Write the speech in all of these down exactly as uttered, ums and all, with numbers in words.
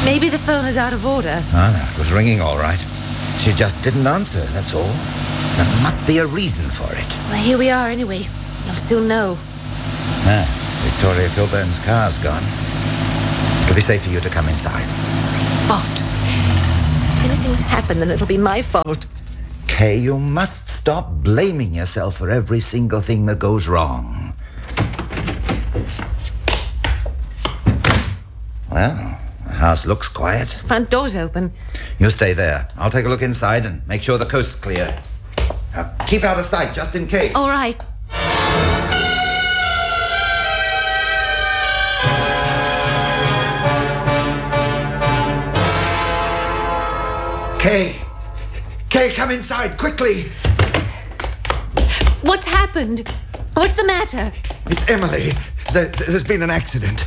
Maybe the phone is out of order. Oh, no, it was ringing all right. She just didn't answer, that's all. There must be a reason for it. Well, here we are anyway. You'll soon know. Ah, Victoria Kilburn's car's gone. It'll be safe for you to come inside. My fault. If anything's happened, then it'll be my fault. Kay, you must stop blaming yourself for every single thing that goes wrong. Well, the house looks quiet. Front door's open. You stay there. I'll take a look inside and make sure the coast's clear. Now, keep out of sight, just in case. All right. Kay! Kay, come inside, quickly! What's happened? What's the matter? It's Emily. There, there's been an accident.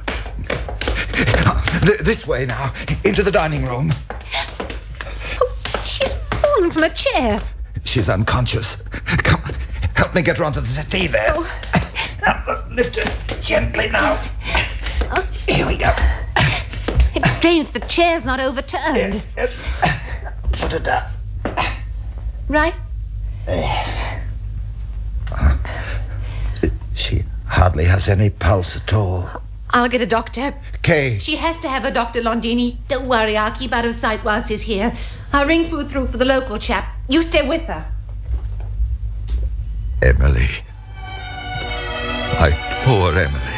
Th- this way now, into the dining room. Oh, she's fallen from a chair. She's unconscious. Come, help me get her onto the settee there. Oh. Now, lift her gently now. Oh. Here we go. It's strange the chair's not overturned. Yes, yes. Put her down. Right? She hardly has any pulse at all. I'll get a doctor. Kay. She has to have a Doctor Londini. Don't worry, I'll keep out of sight whilst he's here. I'll ring food through for the local chap. You stay with her. Emily. My poor Emily.